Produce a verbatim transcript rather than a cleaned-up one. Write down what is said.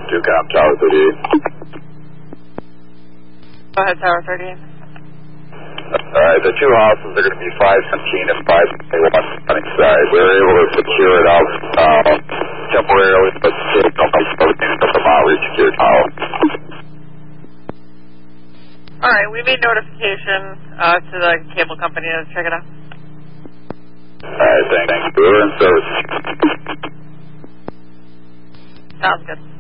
two, com, Tower thirty-eight. Go ahead, Tower thirty-eight. Alright, the two houses are going to be five seventeen and five twenty-one running side. We were able to secure it out uh, temporarily, but still come out, reach your tower. Alright, we made notification uh, to the cable company to check it out. Alright, thank you. We're in service. Sounds good.